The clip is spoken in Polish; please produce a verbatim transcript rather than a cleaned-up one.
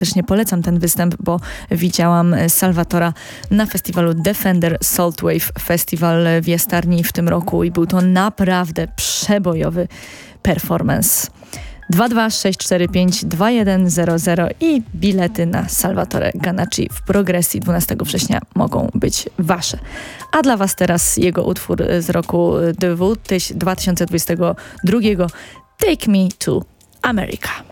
Serdecznie polecam ten występ, bo widziałam Salvatora na festiwalu Defender Saltwave Festival w Jastarni w tym roku i był to naprawdę przebojowy performance. dwa dwa sześć cztery pięć dwa jeden zero zero i bilety na Salvatore Ganacci w Progresji dwunastego września mogą być wasze. A dla was teraz jego utwór z roku dwa tysiące dwudziestego drugiego Take Me to America.